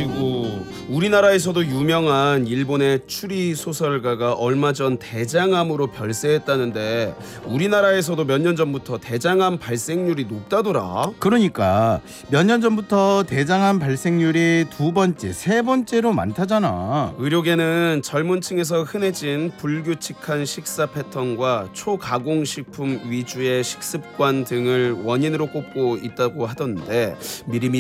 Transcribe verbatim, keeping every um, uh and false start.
어이구, 우리나라에서도 유명한 일본의 추리 소설가가 얼마 전 대장암으로 별세했다는데 우리나라에서도 몇 년 전부터 대장암 발생률이 높다더라. 그러니까 몇 년 전부터 대장암 발생률이 두 번째, 세 번째로 많다잖아. 의료계는 젊은 층에서 흔해진 불규칙한 식사 패턴과 초가공식품 위주의 식습관 등을 원인으로 꼽고 있다고 하던데 미리미리